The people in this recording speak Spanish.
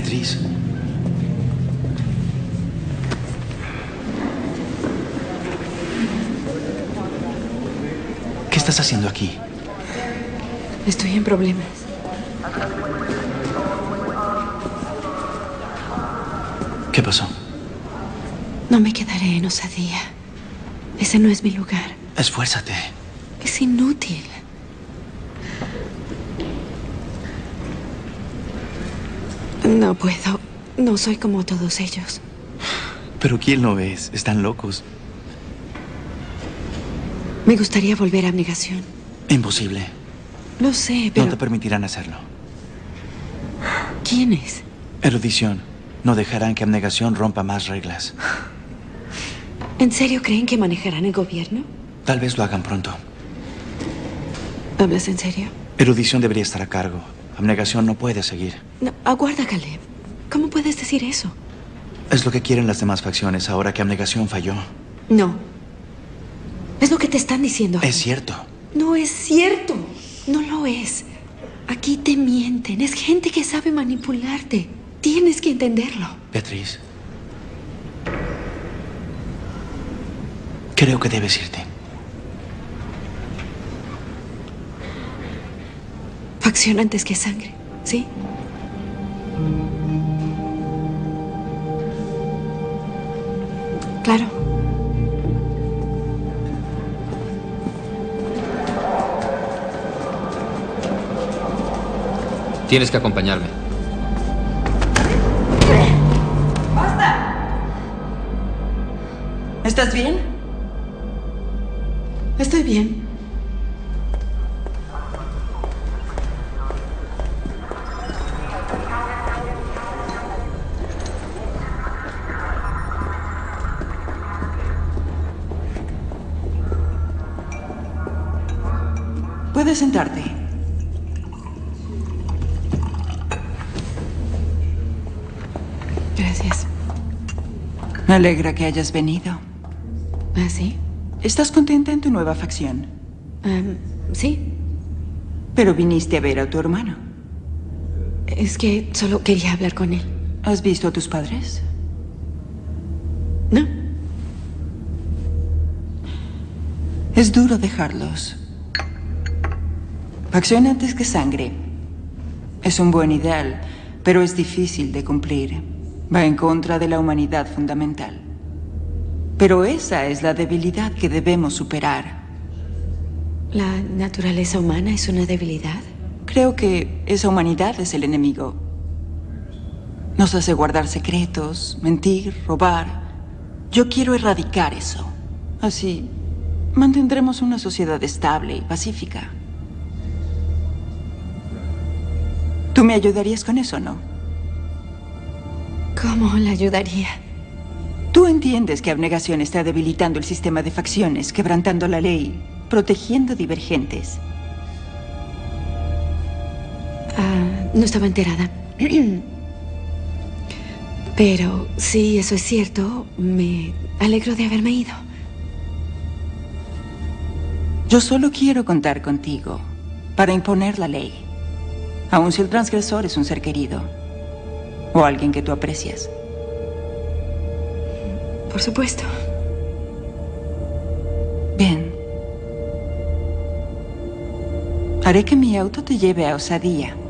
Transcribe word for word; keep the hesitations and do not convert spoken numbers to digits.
Beatriz. ¿Qué estás haciendo aquí? Estoy en problemas. ¿Qué pasó? No me quedaré en Osadía. Ese no es mi lugar. Esfuérzate. Es inútil. No puedo. No soy como todos ellos. ¿Pero quién lo es? Están locos. Me gustaría volver a abnegación. Imposible. Lo sé, pero... No te permitirán hacerlo. ¿Quién es? Erudición. No dejarán que abnegación rompa más reglas. ¿En serio creen que manejarán el gobierno? Tal vez lo hagan pronto. ¿Hablas en serio? Erudición debería estar a cargo. Abnegación no puede seguir. No, aguarda, Caleb. ¿Cómo puedes decir eso? Es lo que quieren las demás facciones ahora que abnegación falló. No. Es lo que te están diciendo. Es cierto. No es cierto. No lo es. Aquí te mienten. Es gente que sabe manipularte. Tienes que entenderlo. Beatriz. Creo que debes irte. Facción antes que sangre, ¿sí? Claro. Tienes que acompañarme. ¡Basta! ¿Estás bien? Estoy bien. Puedes sentarte. Gracias. Me alegra que hayas venido. ¿Ah, sí? ¿Estás contenta en tu nueva facción? Um, sí. Pero viniste a ver a tu hermano. Es que solo quería hablar con él. ¿Has visto a tus padres? ¿No? Es duro dejarlos. Facción antes que sangre. Es un buen ideal, pero es difícil de cumplir. Va en contra de la humanidad fundamental. Pero esa es la debilidad que debemos superar. ¿La naturaleza humana es una debilidad? Creo que esa humanidad es el enemigo. Nos hace guardar secretos, mentir, robar. Yo quiero erradicar eso. Así mantendremos una sociedad estable y pacífica. ¿Tú me ayudarías con eso, no? ¿Cómo la ayudaría? Tú entiendes que abnegación está debilitando el sistema de facciones, quebrantando la ley, protegiendo divergentes. Ah, no estaba enterada. Pero si eso es cierto, me alegro de haberme ido. Yo solo quiero contar contigo para imponer la ley. Aun si el transgresor es un ser querido o alguien que tú aprecias. Por supuesto. Bien. Haré que mi auto te lleve a Osadía.